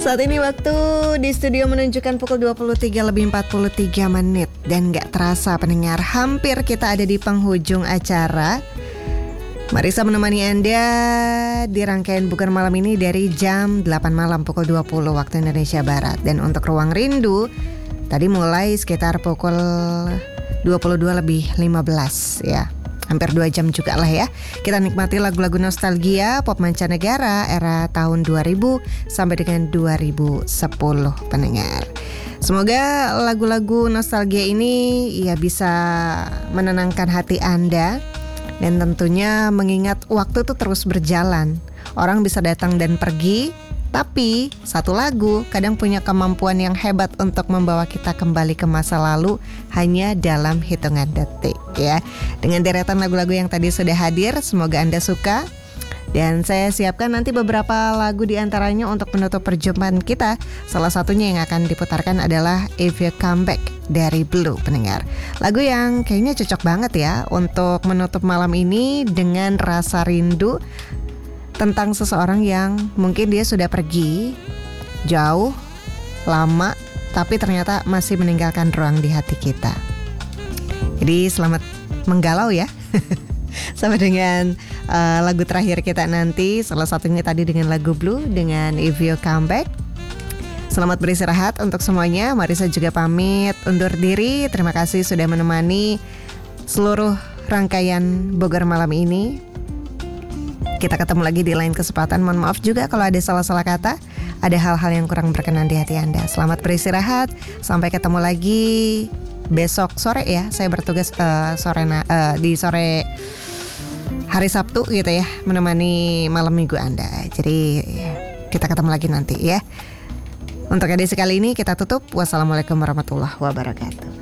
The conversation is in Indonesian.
Saat ini waktu di studio menunjukkan pukul 23:43 dan gak terasa pendengar, hampir kita ada di penghujung acara. Marisa menemani Anda di rangkaian Bukan Malam ini dari jam 8 malam pukul 20 waktu Indonesia Barat. Dan untuk Ruang Rindu tadi mulai sekitar pukul 22:15 ya. Hampir 2 jam juga lah ya. Kita nikmati lagu-lagu nostalgia pop mancanegara era tahun 2000 sampai dengan 2010 pendengar. Semoga lagu-lagu nostalgia ini ya bisa menenangkan hati Anda. Dan tentunya mengingat waktu itu terus berjalan. Orang bisa datang dan pergi, tapi satu lagu kadang punya kemampuan yang hebat untuk membawa kita kembali ke masa lalu hanya dalam hitungan detik ya. Dengan deretan lagu-lagu yang tadi sudah hadir, semoga Anda suka. Dan saya siapkan nanti beberapa lagu di antaranya untuk menutup perjumpaan kita. Salah satunya yang akan diputarkan adalah If You Come Back dari Blue pendengar. Lagu yang kayaknya cocok banget ya untuk menutup malam ini dengan rasa rindu tentang seseorang yang mungkin dia sudah pergi jauh, lama, tapi ternyata masih meninggalkan ruang di hati kita. Jadi selamat menggalau ya. Sama dengan lagu terakhir kita nanti, salah satunya tadi dengan lagu Blue dengan If You Come Back. Selamat beristirahat untuk semuanya. Marisa juga pamit undur diri. Terima kasih sudah menemani seluruh rangkaian Bogor Malam ini. Kita ketemu lagi di lain kesempatan. Mohon maaf juga kalau ada salah-salah kata, ada hal-hal yang kurang berkenan di hati Anda. Selamat beristirahat. Sampai ketemu lagi besok sore ya. Saya bertugas di sore hari Sabtu gitu ya, menemani malam minggu Anda. Jadi kita ketemu lagi nanti ya. Untuk edisi kali ini kita tutup. Wassalamualaikum warahmatullahi wabarakatuh.